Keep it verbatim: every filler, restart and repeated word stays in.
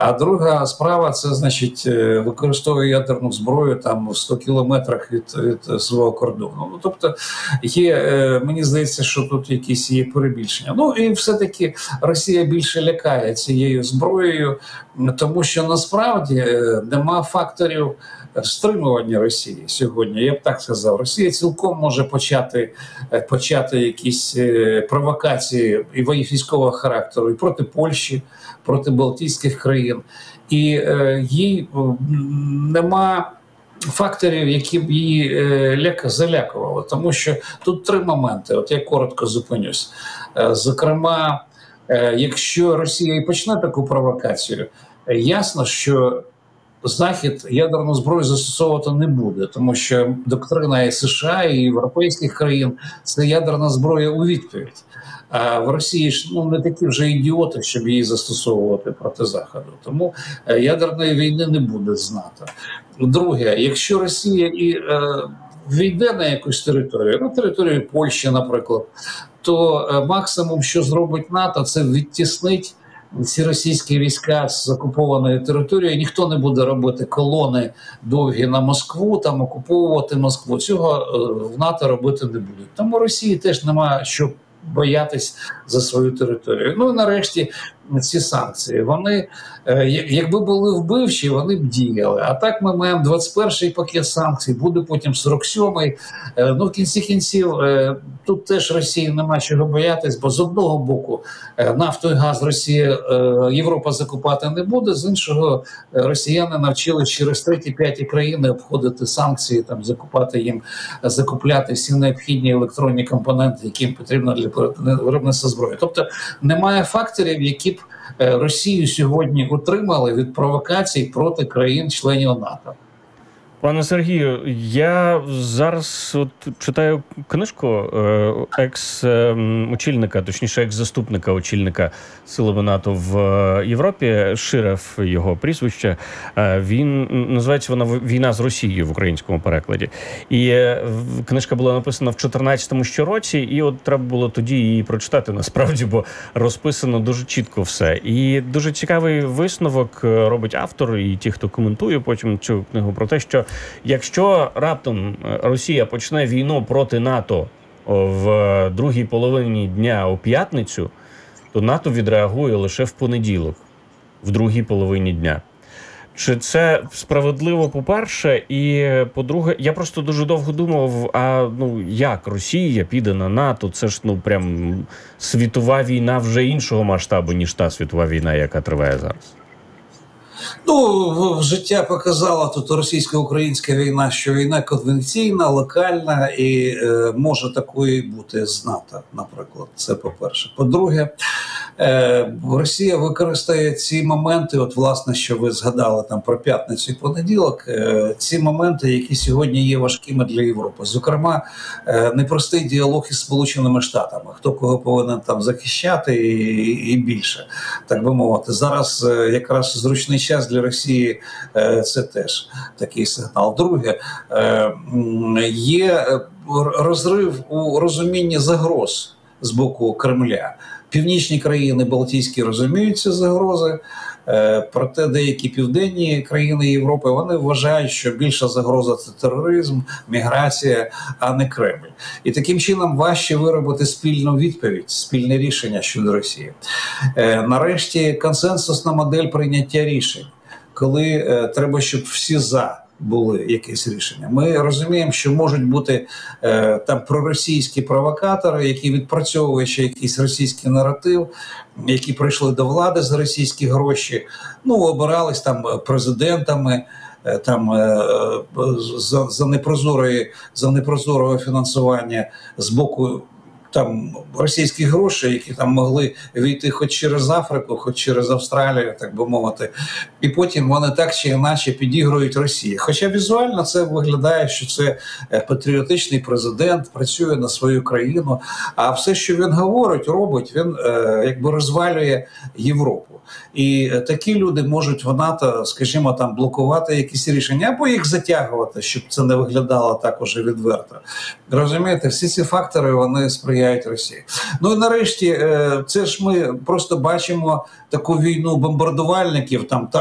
А друга справа – це, значить, використовує ядерну зброю там в сто кілометрах від, від свого кордону. Ну, тобто, є, мені здається, що тут якісь є перебільшення. Ну, і все-таки Росія більше лякає цією зброєю, тому що насправді нема факторів стримування Росії сьогодні. Я б так сказав, Росія цілком може почати, почати якісь провокації і військового характеру і проти Польщі, проти Балтійських країн. І е, їй нема факторів, які б її е, залякували. Тому що тут три моменти, от я коротко зупинюсь. Е, зокрема, е, якщо Росія і почне таку провокацію, е, ясно, що Захід ядерну зброю застосовувати не буде, тому що доктрина і США, і європейських країн – це ядерна зброя у відповідь. А в Росії ж ну, не такі вже ідіоти, щоб її застосовувати проти Заходу. Тому ядерної війни не буде з НАТО. Друге, якщо Росія і е, війде на якусь територію, на територію Польщі, наприклад, то е, максимум, що зробить НАТО, це відтіснить ці російські війська з окупованої території. Ніхто не буде робити колони довгі на Москву, там окуповувати Москву. Цього в НАТО робити не будуть. Тому Росії теж немає що боятись за свою територію. Ну і нарешті ці санкції. Вони, якби були вбивчі, вони б діяли. А так ми маємо двадцять перший пакет санкцій, буде потім сорок сьомий. Ну, в кінці кінців, тут теж Росії нема чого боятись, бо з одного боку нафту і газ Росія, Європа закупати не буде, з іншого росіяни навчили через треті-п'яті країни обходити санкції, там, закупати їм, закупляти всі необхідні електронні компоненти, які їм потрібно для виробництва зброї. Тобто немає факторів, які б Росію сьогодні утримали від провокацій проти країн-членів НАТО. Пане Сергію, я зараз от читаю книжку екс-очільника, точніше екс-заступника очільника силами НАТО в Європі, Ширев його прізвище. Він, називається вона «Війна з Росією» в українському перекладі. І книжка була написана в чотирнадцятому ще році, і от треба було тоді її прочитати насправді, бо розписано дуже чітко все. І дуже цікавий висновок робить автор і ті, хто коментує потім цю книгу, про те, що якщо раптом Росія почне війну проти НАТО в другій половині дня у п'ятницю, то НАТО відреагує лише в понеділок, в другій половині дня. Чи це справедливо, по-перше? І, по-друге, я просто дуже довго думав, а ну як Росія піде на НАТО? Це ж ну прям світова війна вже іншого масштабу, ніж та світова війна, яка триває зараз. Ну, життя показало тут російсько-українська війна, що війна конвенційна, локальна і е, може такою бути з НАТО, наприклад. Це по-перше. По-друге, е, Росія використає ці моменти, от власне, що ви згадали там про п'ятницю і понеділок, е, ці моменти, які сьогодні є важкими для Європи. Зокрема, е, непростий діалог із Сполученими Штатами. Хто кого повинен там захищати і, і більше, так би мовити. Зараз е, якраз зручний час для Росії – це теж такий сигнал. Друге, є розрив у розумінні загроз з боку Кремля. Північні країни Балтійські розуміють ці загрози, проте деякі південні країни Європи, вони вважають, що більша загроза – це тероризм, міграція, а не Кремль. І таким чином важче виробити спільну відповідь, спільне рішення щодо Росії. Нарешті консенсусна модель прийняття рішень, коли е, треба, щоб всі за були якісь рішення. Ми розуміємо, що можуть бути е, там проросійські провокатори, які відпрацьовують ще якийсь російський наратив, які прийшли до влади за російські гроші, ну, обирались там президентами, е, там е, за, за непрозорої, за непрозорого фінансування з боку там російські гроші, які там могли війти хоч через Африку, хоч через Австралію, так би мовити. І потім вони так чи інакше підігрують Росії. Хоча візуально це виглядає, що це патріотичний президент, працює на свою країну, а все, що він говорить, робить, він е, якби розвалює Європу. І такі люди можуть в НАТО, скажімо, там блокувати якісь рішення або їх затягувати, щоб це не виглядало так уже відверто. Розумієте, всі ці фактори вони сприяють Росії. Ну і нарешті, це ж ми просто бачимо таку війну бомбардувальників там.